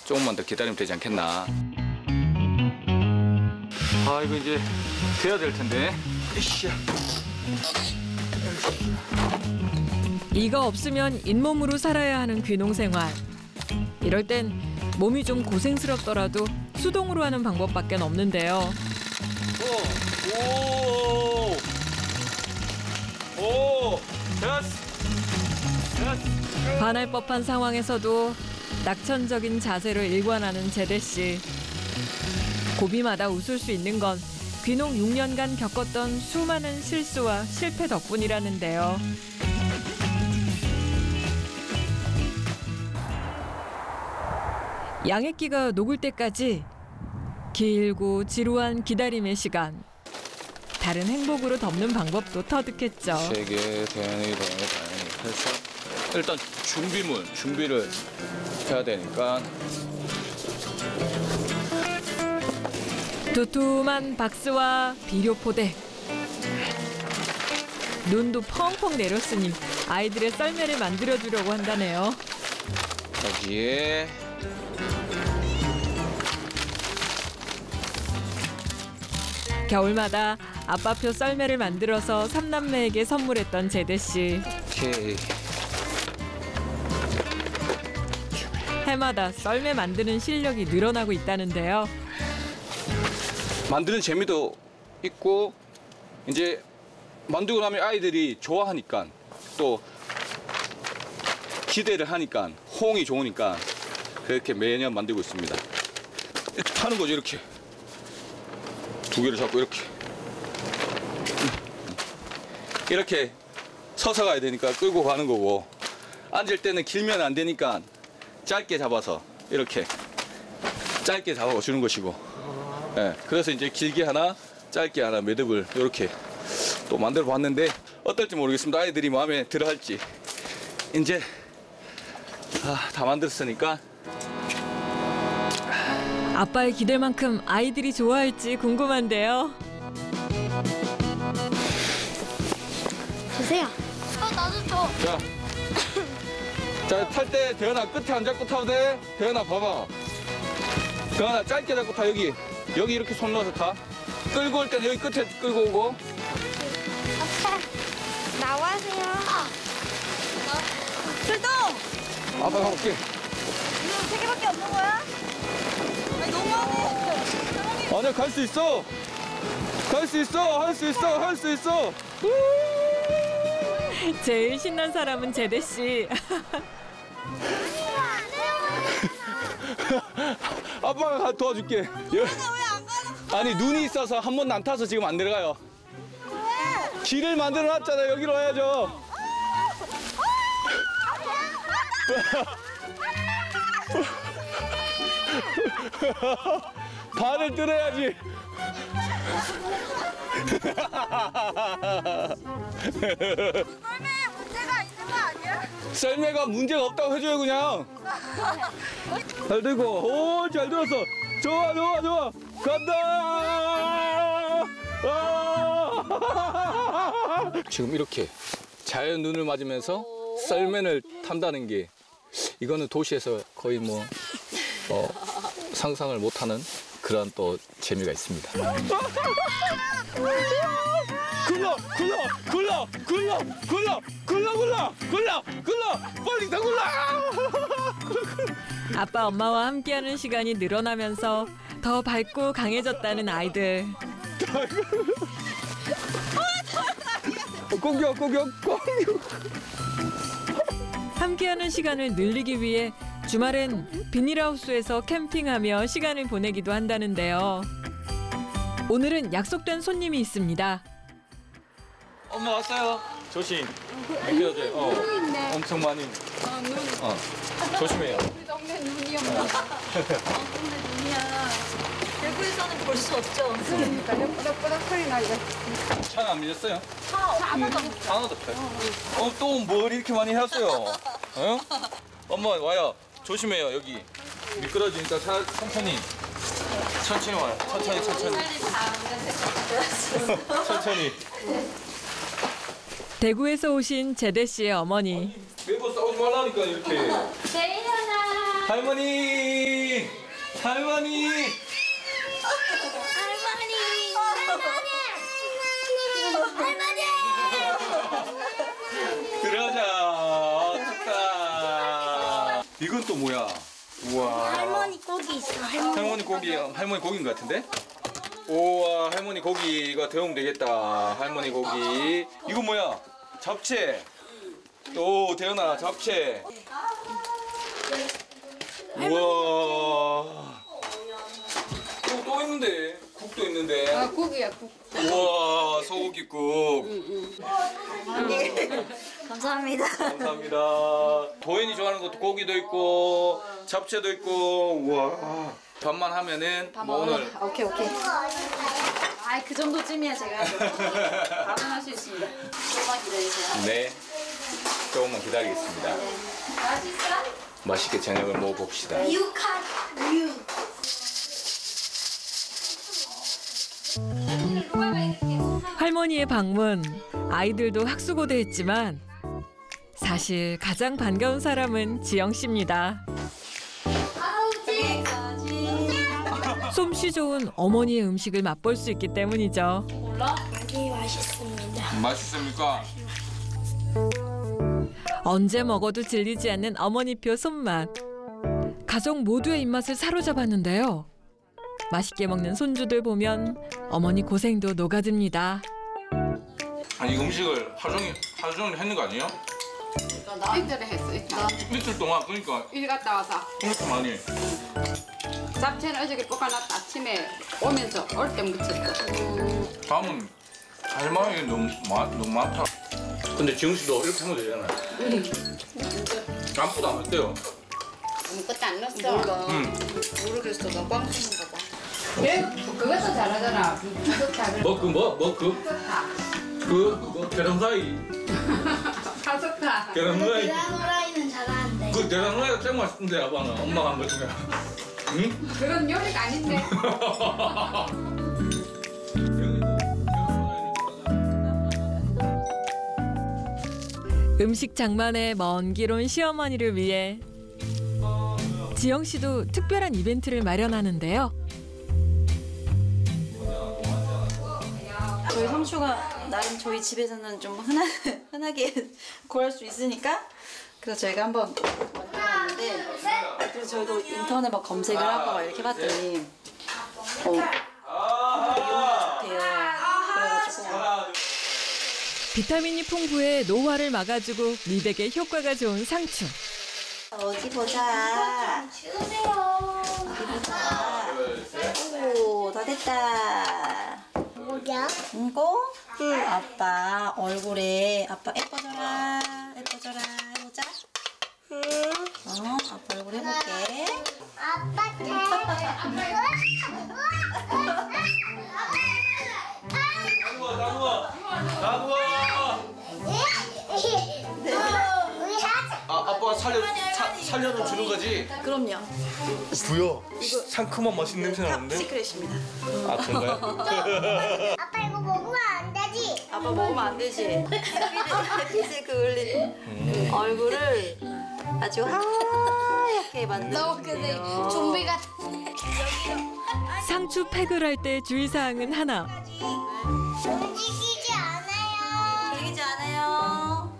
조금만 더 기다리면 되지 않겠나. 아, 이거 이제 돼야 될 텐데. 이씨. 이가 없으면 잇몸으로 살아야 하는 귀농 생활. 이럴 땐 몸이 좀 고생스럽더라도 수동으로 하는 방법밖에 없는데요. 오, 됐어. 반할 법한 상황에서도 낙천적인 자세로 일관하는 제대 씨. 고비마다 웃을 수 있는 건 귀농 6년간 겪었던 수많은 실수와 실패 덕분이라는데요. 양액기가 녹을 때까지 길고 지루한 기다림의 시간. 다른 행복으로 덮는 방법도 터득했죠. 3개, 다행히 해서 일단 준비를 해야 되니까. 두툼한 박스와 비료포대. 눈도 펑펑 내렸으니 아이들의 썰매를 만들어주려고 한다네요. 여기에 겨울마다 아빠표 썰매를 만들어서 삼남매에게 선물했던 제대 씨. 오케이. 해마다 썰매 만드는 실력이 늘어나고 있다는데요. 만드는 재미도 있고 이제 만들고 나면 아이들이 좋아하니까 또 기대를 하니까 호응이 좋으니까 그렇게 매년 만들고 있습니다. 이렇게 하는 거죠. 이렇게 2개를 잡고 이렇게 서서 가야 되니까 끌고 가는 거고, 앉을 때는 길면 안 되니까 짧게 잡아서 이렇게 짧게 잡아주는 것이고, 예, 그래서 이제 길게 하나 짧게 하나 매듭을 이렇게 또 만들어 봤는데 어떨지 모르겠습니다. 아이들이 마음에 들어 할지. 이제 다 만들었으니까. 아빠의 기대만큼 아이들이 좋아할지 궁금한데요. 주세요. 나도 줘. 자, 탈 때 대현아 끝에 안 잡고 타도 돼. 대현아 봐봐. 대현아 짧게 잡고 타. 여기 이렇게 손 넣어서 타. 끌고 올 때는 여기 끝에 끌고 오고. 나와세요. 출동. 아빠 가볼게. 이거 3개밖에 없는 거야? 아니, 너무하네. 아니야, 갈 수 있어. 할 수 있어. 제일 신난 사람은 제대 씨. 아빠가 도와줄게. 왜안 가는 아니, 눈이 있어서 한 번도 안 타서 지금 안 내려가요. 왜? 길을 만들어 놨잖아. 여기로 와야죠. 발을 들어야지. 썰매에 문제가 있는 거 아니야? 썰매가 문제가 없다고 해줘요, 그냥. 잘 들고. 오, 잘 들었어. 좋아. 간다. 지금 이렇게 자연 눈을 맞으면서 썰매를 탄다는 게, 이거는 도시에서 거의 상상을 못하는 그런 또 재미가 있습니다. 굴러 빨리 더 굴러. 아빠 엄마와 함께하는 시간이 늘어나면서 더 밝고 강해졌다는 아이들. 공격. 함께하는 시간을 늘리기 위해 주말엔 비닐하우스에서 캠핑하며 시간을 보내기도 한다는데요. 오늘은 약속된 손님이 있습니다. 엄마 왔어요. 조심. 미끄러져요. 엄청 많이. 조심해요. 우리 동네 눈이 엄마. 동네 눈이야. 대구에서는 볼 수 없죠. 그러니까 뿌락뿌락 소리 나요. 차는 안 밀렸어요? 한 번도 못 하나도 없어요. 또 뭘 이렇게 많이 했어요? 엄마 와요. 조심해요. 여기 미끄러지니까 천천히 와요. 천천히. 대구에서 오신 제대 씨의 어머니. 매번 싸우지 말라니까 이렇게. 대현아. 할머니. 할머니. 들어가자. 춥다. 이건 또 뭐야? 우와. 할머니 고기 있어. 할머니 고기인 것 같은데? 우와, 할머니 고기 이거 데우면 되겠다. 할머니 고기. 이거 뭐야? 잡채. 오, 대현아, 잡채. 우와. 또 있는데. 국도 있는데. 아, 국이야, 국. 우와, 소고기국. 감사합니다. 감사합니다. 도현이 좋아하는 것도 고기도 있고, 잡채도 있고, 우와. 밥만 하면은 뭐 오늘 오케이. 아이, 그 정도쯤이야, 제가. 밥은 할 수 있습니다. 조금만 기다리세요. 네, 조금만 기다리겠습니다. 맛있게 저녁을 먹어봅시다. 할머니의 방문, 아이들도 학수고대했지만 사실 가장 반가운 사람은 지영 씨입니다. 솜씨 좋은 어머니의 음식을 맛볼 수 있기 때문이죠. 되게 맛있습니다. 맛있습니까? 언제 먹어도 질리지 않는 어머니표 손맛. 가족 모두의 입맛을 사로잡았는데요. 맛있게 먹는 손주들 보면 어머니 고생도 녹아듭니다. 아니, 음식을 하루 종일 했는 거 아니에요? 이틀에 했어, 이틀 동안. 그러니까 일 갔다 와서. 그렇게 많이. 잡채는 어저께 볶아놨다. 아침에 오면서 올 때 묻혔어. 다음은 할머니 너무 많다. 근데 지웅 씨도 이렇게 하면 되잖아요. 아무것도 안 했대요. 아무것도 안 넣었어. 몰라. 모르겠어. 나 꽝치는가 봐. 그것도 잘하잖아. 파스타. 계란후라이. 파스타. 계란후라이. 계란후라이는 잘하는데. 그 계란후라이가 제일 맛있던데, 아빠는. 엄마가 한 거 중에. 응? 그건 요리가 아닌데. 음식 장만에 먼 길 온 시어머니를 위해 지영 씨도 특별한 이벤트를 마련하는데요. 저희 상추가 나름 저희 집에서는 좀 흔하게 구할 수 있으니까 그래서 저희가 한번 만들어봤는데 그래서 저희도 인터넷 막 검색을 하고 막 이렇게 해봤더니 돼요. 그래가지고 비타민이 풍부해 노화를 막아주고 미백에 효과가 좋은 상추. 어디 보자. 주세요. 어디 보자. 오, 다 됐다. 뭐야? 이거 아빠 얼굴에 아빠 예뻐져라 해보자. 아빠 얼굴 해볼게. 아빠 아빠가 살려서 주는 거지? 그럼요. 뭐야? 상큼한 맛있는 냄새 나는데? 시크릿입니다. 아, 그런가요? 아빠 이거 먹으면 안 되지. 아빠 먹으면 안 되지. 빛에 그을린 얼굴을 아주 하얗게 만들어줄게요. 좀비 같은. 상추 팩을 할 때 주의사항은 하나. 움직이지 않아요. 보이지 않아요.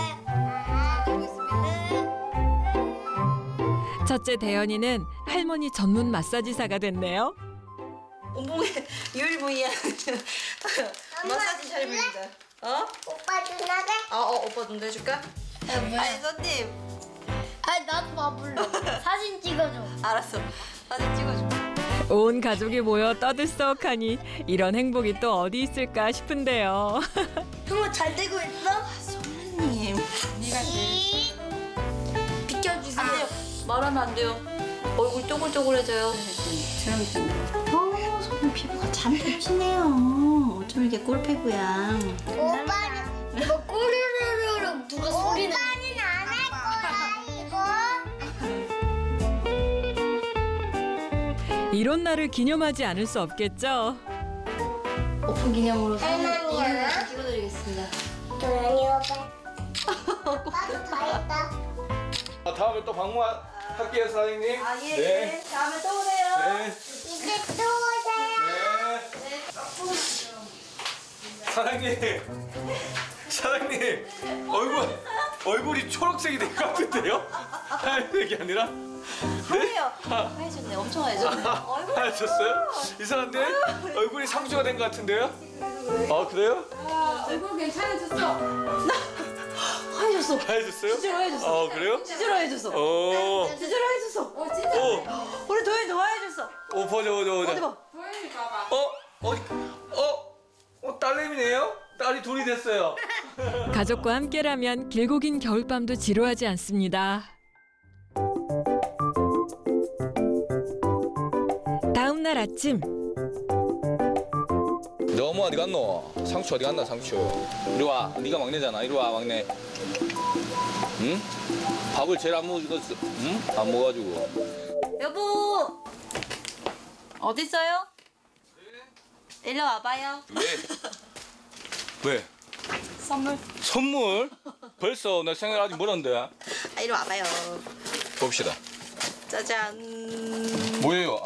첫째 대현이는 할머니 전문 마사지사가 됐네요. 온몸에 유일무이한 마사지 샵입니다. 오빠 누나가? 오빠 눈 대줄까? 아니 손님. 아니 나도 봐볼래. 사진 찍어줘. 알았어. 사진 찍어줘. 온 가족이 모여 떠들썩하니 이런 행복이 또 어디 있을까 싶은데요. 형아 잘 되고 있어? 손님. 비켜주세요. 안 돼요. 말하면 안 돼요. 얼굴 쪼글쪼글해져요. 손님 피부가 참 좋시네요. 어쩜 이렇게 꿀피부야. 오빠는 이거 꼬르르르 누가 소리 내? 오빠는 안 할 거야 이거. 이런 날을 기념하지 않을 수 없겠죠. 오픈 기념으로 할머니야. 찍어드리겠습니다. 도연이 오빠. 오빠도 다 했다. 다음에 또 방문할게요, 사장님. 예. 다음에 또 오세요. 사장님 얼굴이 초록색이 된 것 같은데요? 하얀색이 아니라? 하얘요. 하얘졌네. 엄청 하얘졌네. 하얘졌어요? 이상한데? 얼굴이 상수가 된 것 같은데요? 아 그래요? 얼굴 괜찮아졌어. 하얘졌어. 하얘졌어요? 진짜로 하얘졌어. 아 그래요? 진짜로 하얘졌어. 오, 진짜로 하얘졌어. 진짜. 우리 도현이 더 하얘졌어. 오 보자. 어디 봐. 도현이 봐봐. 딸내미네요? 딸이 둘이 됐어요. 가족과 함께라면 길고 긴 겨울밤도 지루하지 않습니다. 다음 날 아침 너무 어디 갔노? 상추 어디 갔나 상추? 이리 와. 네가 막내잖아. 이리 와 막내. 응? 밥을 제일 안 먹었어. 응? 안 먹어가지고. 여보. 어디 있어요? 일로 와봐요. 왜? 선물. 선물? 벌써 내 생일 아직 멀었는데. 아, 이리 와봐요. 봅시다. 짜잔. 뭐예요?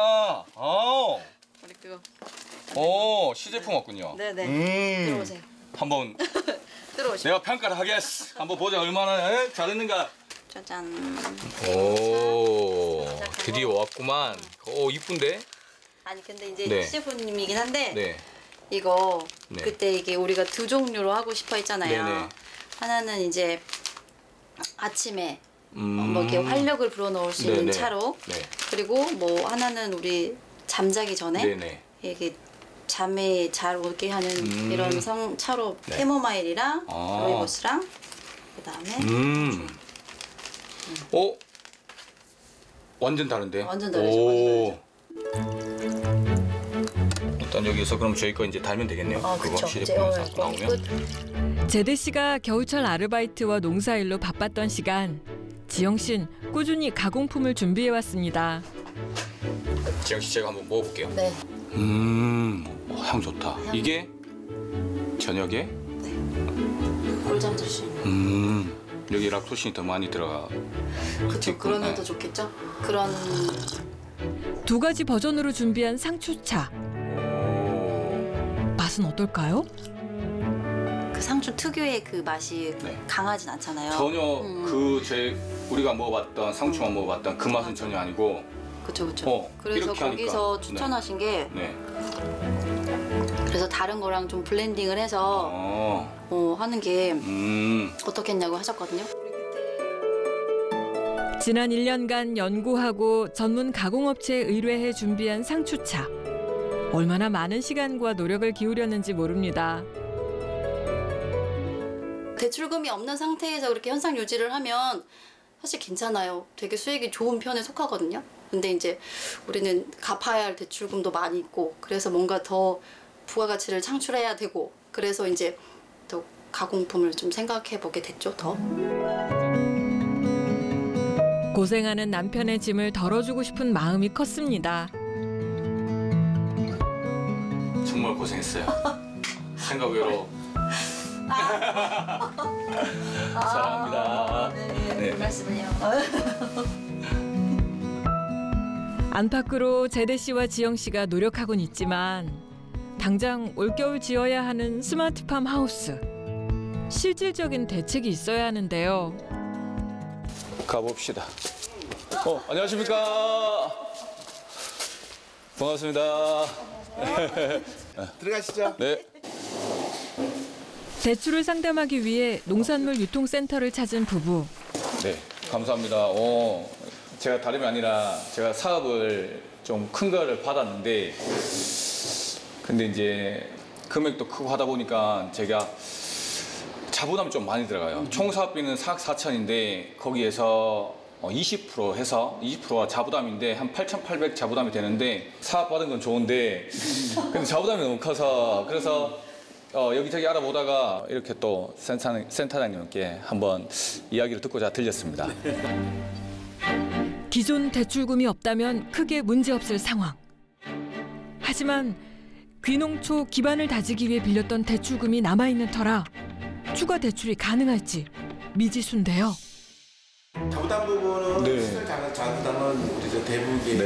우리 그거. 시제품 왔군요. 네네. 들어오세요. 한번 들어오세요. 내가 평가를 하겠어. 한번 보자 얼마나 잘했는가. 짜잔. 오, 드디어 왔구만. 오, 이쁜데? 아니 근데 이제 네. 시제품이긴 한데 네. 이거 네. 그때 이게 우리가 두 종류로 하고 싶어 했잖아요. 네네. 하나는 이제 아침에 뭐 이렇게 활력을 불어넣을 수 있는 네네. 차로, 네. 그리고 뭐 하나는 우리 잠자기 전에 네네. 이게 잠에 잘 오게 하는 이런 차로 네. 캐모마일이랑 아. 로이보스랑 그다음에 완전 다른데? 완전 다르죠, 오. 일단 여기서 그럼 저희 거 이제 달면 되겠네요. 그쵸. 시제품 이제 나오면. 제대 씨가 겨울철 아르바이트와 농사일로 바빴던 시간, 지영 씨는 꾸준히 가공품을 준비해 왔습니다. 지영 씨 제가 한번 먹어볼게요. 네. 향 좋다. 이게 저녁에 꿀잠 들 수 있는. 여기 락토신이 더 많이 들어가. 그쵸. 그러면 더 좋겠죠. 그런 두 가지 버전으로 준비한 상추차. 맛은 어떨까요? 그 상추 특유의 그 맛이 네. 강하진 않잖아요. 전혀 우리가 먹어봤던 상추만 먹어봤던 그 맛은 전혀 아니고. 그쵸. 그래서 이렇게 하니까. 거기서 추천하신 게 네. 그래서 다른 거랑 좀 블렌딩을 해서 하는 게 어떻겠냐고 하셨거든요. 지난 1년간 연구하고 전문 가공업체에 의뢰해 준비한 상추차. 얼마나 많은 시간과 노력을 기울였는지 모릅니다. 대출금이 없는 상태에서 그렇게 현상 유지를 하면 사실 괜찮아요. 되게 수익이 좋은 편에 속하거든요. 근데 이제 우리는 갚아야 할 대출금도 많이 있고, 그래서 뭔가 더 부가가치를 창출해야 되고, 그래서 이제 더 가공품을 좀 생각해 보게 됐죠, 더. 고생하는 남편의 짐을 덜어주고 싶은 마음이 컸습니다. 정말 고생했어요. 생각 외로. 사랑합니다. 네. 말씀을요. 안팎으로 제대 씨와 지영 씨가 노력하곤 있지만 당장 올겨울 지어야 하는 스마트팜 하우스. 실질적인 대책이 있어야 하는데요. 가봅시다. 안녕하십니까. 반갑습니다. 들어가시죠. 네. 대출을 상담하기 위해 농산물 유통센터를 찾은 부부. 네. 감사합니다. 제가 다름이 아니라 제가 사업을 좀 큰 거를 받았는데, 근데 이제 금액도 크고 하다 보니까 제가 자부담이 좀 많이 들어가요. 총 사업비는 4억 4천인데 거기에서 20% 해서 20%가 자부담인데 한 8,800 자부담이 되는데, 사업 받은 건 좋은데 근데 자부담이 너무 커서, 그래서 여기저기 알아보다가 이렇게 또 센터장님께 한번 이야기를 듣고자 들렸습니다. 기존 대출금이 없다면 크게 문제없을 상황. 하지만 귀농초 기반을 다지기 위해 빌렸던 대출금이 남아있는 터라 추가 대출이 가능할지 미지수인데요. 자부담 부분은 네. 시설 자부담은 우리 저 대북이